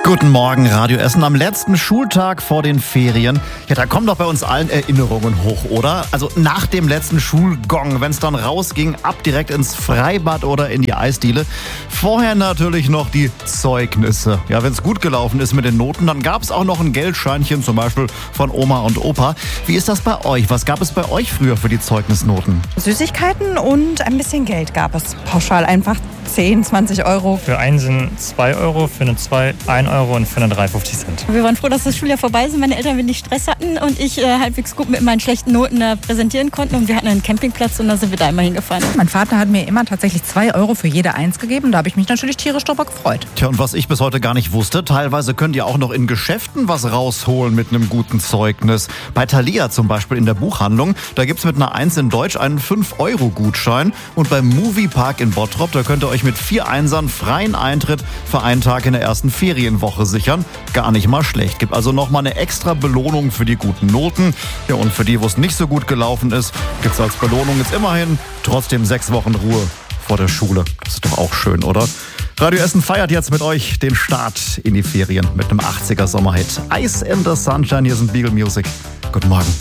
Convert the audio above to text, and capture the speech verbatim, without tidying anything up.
Guten Morgen, Radio Essen. Am letzten Schultag vor den Ferien. Ja, da kommen doch bei uns allen Erinnerungen hoch, oder? Also nach dem letzten Schulgong, wenn es dann rausging, ab direkt ins Freibad oder in die Eisdiele. Vorher natürlich noch die Zeugnisse. Ja, wenn es gut gelaufen ist mit den Noten, dann gab es auch noch ein Geldscheinchen, zum Beispiel von Oma und Opa. Wie ist das bei euch? Was gab es bei euch früher für die Zeugnisnoten? Süßigkeiten und ein bisschen Geld gab es. Pauschal einfach zehn, zwanzig Euro. Für einen sind zwei Euro, für eine zwei ein Euro und für eine drei fünfzig Cent. Wir waren froh, dass das Schuljahr vorbei ist, meine Eltern wenig Stress hatten und ich äh, halbwegs gut mit meinen schlechten Noten äh, präsentieren konnten. Und wir hatten einen Campingplatz und da sind wir da immer hingefahren. Mein Vater hat mir immer tatsächlich zwei Euro für jede Eins gegeben. Da habe ich mich natürlich tierisch drüber gefreut. Tja, und was ich bis heute gar nicht wusste, teilweise könnt ihr auch noch in Geschäften was rausholen mit einem guten Zeugnis. Bei Thalia zum Beispiel in der Buchhandlung, da gibt's mit einer Eins in Deutsch einen fünf Euro Gutschein. Und beim Moviepark in Bottrop, da könnt ihr euch mit vier Einsern freien Eintritt für einen Tag in der ersten Ferienwoche sichern. Gar nicht mal schlecht. Gibt also nochmal eine extra Belohnung für die guten Noten. Ja, und für die, wo es nicht so gut gelaufen ist, gibt's als Belohnung jetzt immerhin trotzdem sechs Wochen Ruhe vor der Schule. Das ist doch auch schön, oder? Radio Essen feiert jetzt mit euch den Start in die Ferien mit einem achtziger Sommerhit. Ice in the Sunshine, hier sind Beagle Music. Guten Morgen.